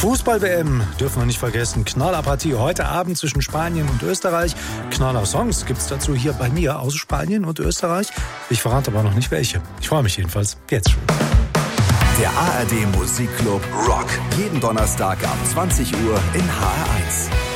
Fußball-WM dürfen wir nicht vergessen. Knallerpartie heute Abend zwischen Spanien und Österreich. Knaller-Songs gibt's dazu hier bei mir aus Spanien und Österreich. Ich verrate aber noch nicht welche. Ich freue mich jedenfalls jetzt schon. Der ARD Musikclub Rock. Jeden Donnerstag ab 20 Uhr in HR1.